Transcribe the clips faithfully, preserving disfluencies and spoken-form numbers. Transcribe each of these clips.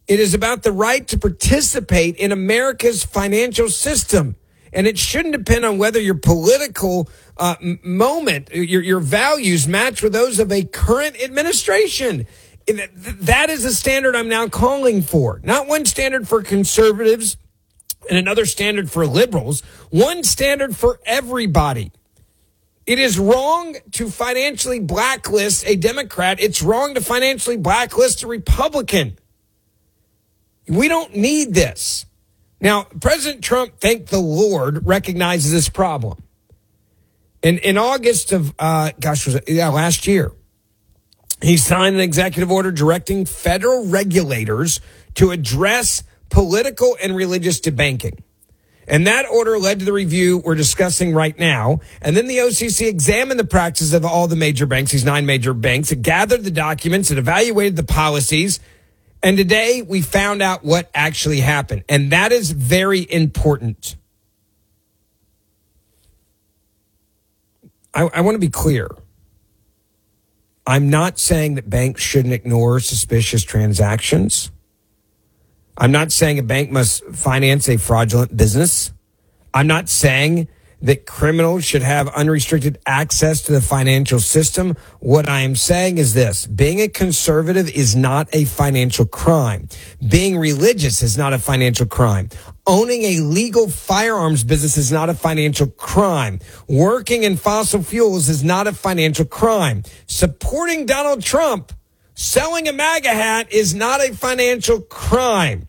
It is about the right to participate in America's financial system. And it shouldn't depend on whether your political uh, moment, your, your values match with those of a current administration. That is the standard I'm now calling for. Not one standard for conservatives and another standard for liberals. One standard for everybody. It is wrong to financially blacklist a Democrat. It's wrong to financially blacklist a Republican. We don't need this. Now, President Trump, thank the Lord, recognizes this problem. In, in August of, uh, gosh, was it, yeah, last year, he signed an executive order directing federal regulators to address political and religious debanking. And that order led to the review we're discussing right now. And then the O C C examined the practices of all the major banks, these nine major banks. It gathered the documents, it evaluated the policies. And today we found out what actually happened. And that is very important. I, I want to be clear. I'm not saying that banks shouldn't ignore suspicious transactions. I'm not saying a bank must finance a fraudulent business. I'm not saying that criminals should have unrestricted access to the financial system. What I am saying is this: being a conservative is not a financial crime. Being religious is not a financial crime. Owning a legal firearms business is not a financial crime. Working in fossil fuels is not a financial crime. Supporting Donald Trump, selling a MAGA hat is not a financial crime.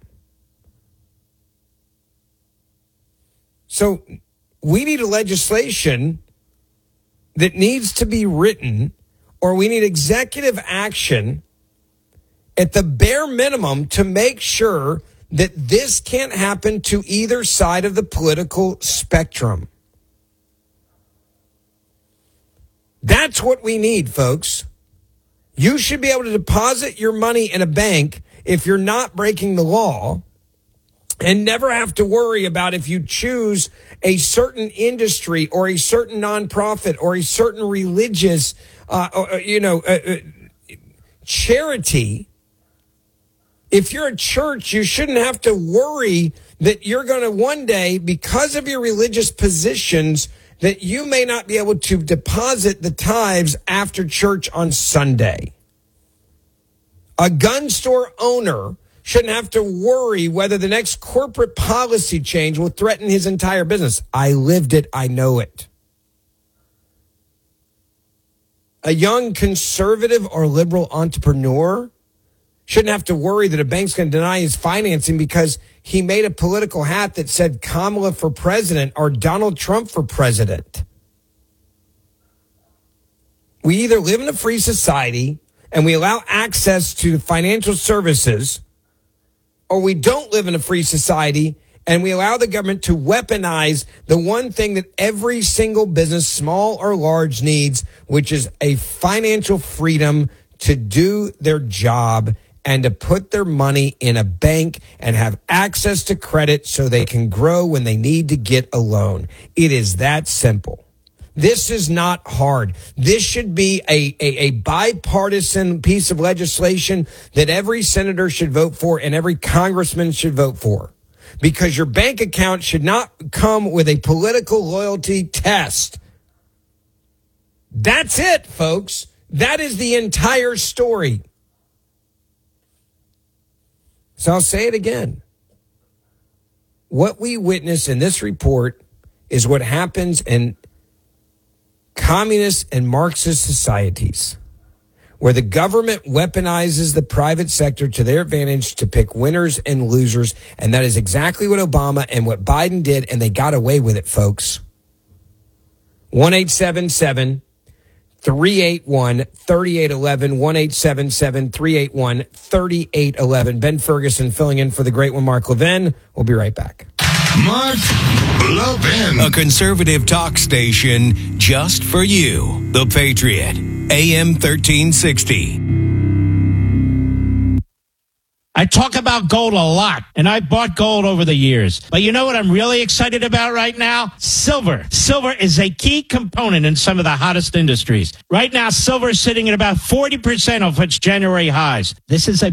So we need a legislation that needs to be written, or we need executive action at the bare minimum to make sure that this can't happen to either side of the political spectrum. That's what we need, folks. You should be able to deposit your money in a bank if you're not breaking the law, and never have to worry about if you choose a certain industry or a certain nonprofit or a certain religious, uh, or, you know, uh, uh, charity. If you're a church, you shouldn't have to worry that you're going to one day, because of your religious positions, that you may not be able to deposit the tithes after church on Sunday. A gun store owner shouldn't have to worry whether the next corporate policy change will threaten his entire business. I lived it. I know it. A young conservative or liberal entrepreneur shouldn't have to worry that a bank's going to deny his financing because he made a political hat that said Kamala for president or Donald Trump for president. We either live in a free society and we allow access to financial services, or we don't live in a free society and we allow the government to weaponize the one thing that every single business, small or large, needs, which is a financial freedom to do their job and to put their money in a bank and have access to credit so they can grow when they need to get a loan. It is that simple. This is not hard. This should be a, a, a bipartisan piece of legislation that every senator should vote for and every congressman should vote for, because your bank account should not come with a political loyalty test. That's it, folks. That is the entire story. So I'll say it again. What we witness in this report is what happens in communist and Marxist societies, where the government weaponizes the private sector to their advantage to pick winners and losers. And that is exactly what Obama and what Biden did, and they got away with it, folks. one eight seven seven, three eight one, three eight one one, one eight seven seven, three eight one, three eight one one. Ben Ferguson filling in for the great one, Mark Levin. We'll be right back. Mark Levin. A conservative talk station just for you. The Patriot, A M thirteen sixty. I talk about gold a lot, and I bought gold over the years. But you know what I'm really excited about right now? Silver. Silver is a key component in some of the hottest industries. Right now, silver is sitting at about forty percent of its January highs. This is a